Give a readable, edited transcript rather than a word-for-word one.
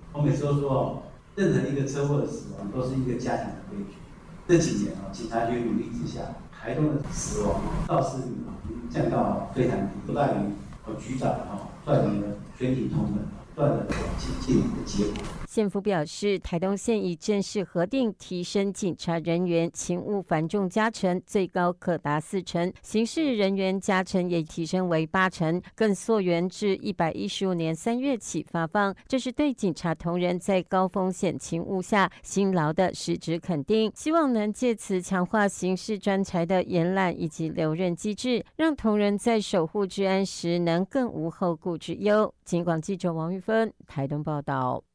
我每次都说哦，任何一个车祸的死亡都是一个家庭的悲剧。这几年警察局努力之下，台东的死亡肇事率降到非常低，不大于局长率领的全体同仁不断的精进的结果。 县府表示，台东县已正式核定提升警察人员勤务繁重加成，最高可达4成；刑事人员加成也提升为8成，更溯源至115年3月起发放。这是对警察同仁在高风险勤务下辛劳的实质肯定，希望能借此强化刑事专才的延揽以及留任机制，让同仁在守护治安时能更无后顾之忧。警广记者王玉芬台东报道。